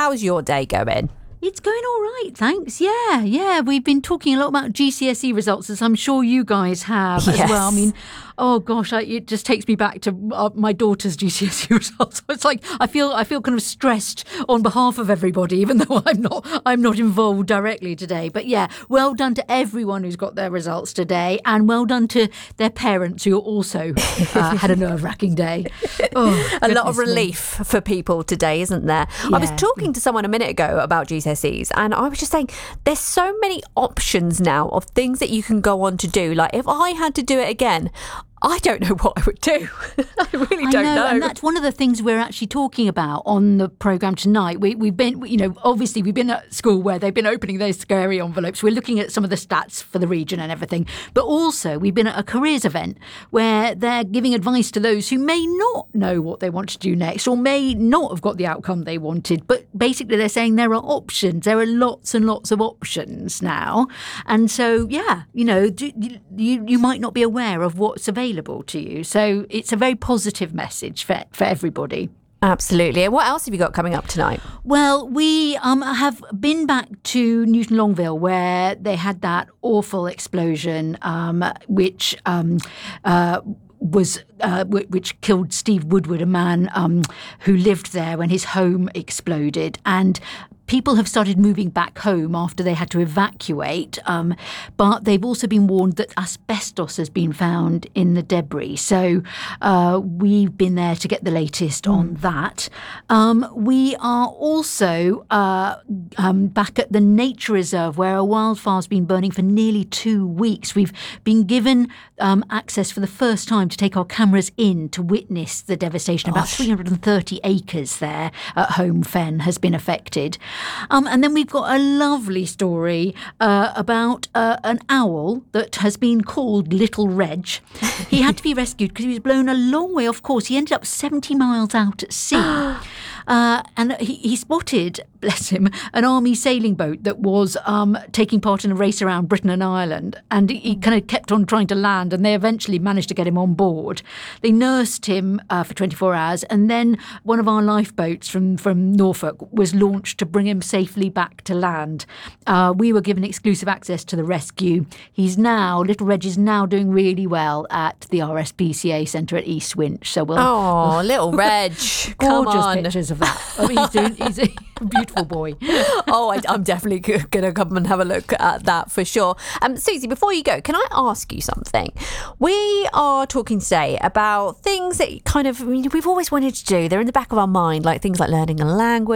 how's your day going? It's going all right, thanks. Yeah. We've been talking a lot about GCSE results, as I'm sure you guys have as well. I mean, oh gosh, it just takes me back to my daughter's GCSE results. It's like I feel kind of stressed on behalf of everybody, even though I'm not involved directly today. But yeah, well done to everyone who's got their results today, and well done to their parents who also had a nerve-wracking day. Oh, a lot of relief for people today, isn't there? Yeah. I was talking to someone a minute ago about GCSEs, and I was just saying there's so many options now of things that you can go on to do. Like if I had to do it again, I don't know what I would do. I really don't know. And that's one of the things we're actually talking about on the programme tonight. We've been, obviously we've been at school where they've been opening those scary envelopes. We're looking at some of the stats for the region and everything. But also we've been at a careers event where they're giving advice to those who may not know what they want to do next or may not have got the outcome they wanted. But basically they're saying there are options. There are lots and lots of options now. And so, you might not be aware of what's available to you. So it's a very positive message for everybody. Absolutely. And what else have you got coming up tonight? Well, we have been back to Newton Longville where they had that awful explosion, which killed Steve Woodward, a man who lived there when his home exploded. And people have started moving back home after they had to evacuate, but they've also been warned that asbestos has been found in the debris. So we've been there to get the latest on that. We are also back at the Nature Reserve where a wildfire's been burning for nearly 2 weeks. We've been given access for the first time to take our cameras in to witness the devastation. About 330 acres there at Home Fen has been affected. And then we've got a lovely story about an owl that has been called Little Reg. He had to be rescued because he was blown a long way off course. He ended up 70 miles out at sea. And he spotted, bless him, an army sailing boat that was taking part in a race around Britain and Ireland. And he kind of kept on trying to land, and they eventually managed to get him on board. They nursed him for 24 hours, and then one of our lifeboats from Norfolk was launched to bring him safely back to land. We were given exclusive access to the rescue. Little Reg is now doing really well at the RSPCA Centre at East Winch. So Little Reg, gorgeous pictures of that. I mean, he's a beautiful boy. I'm definitely going to come and have a look at that for sure. Susie, before you go, can I ask you something? We are talking today about things that we've always wanted to do. They're in the back of our mind, like things like learning a language,